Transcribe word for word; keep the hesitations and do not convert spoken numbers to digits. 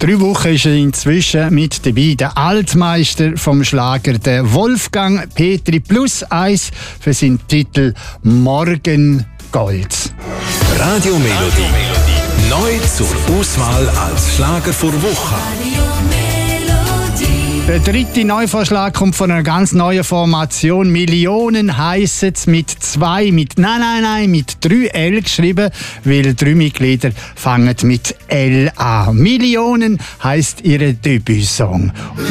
Drei Wochen ist er inzwischen mit dabei. Der Altmeister vom Schlager, der Wolfgang Petri, plus eins für seinen Titel Morgengold. Radio Melodie. Neu zur Auswahl als Schlager vor Woche. Der dritte Neuvorschlag kommt von einer ganz neuen Formation. Millionen heissen es mit zwei, mit nein, nein, nein, mit drei L geschrieben, weil drei Mitglieder fangen mit L an. Millionen heisst ihr Debütsong.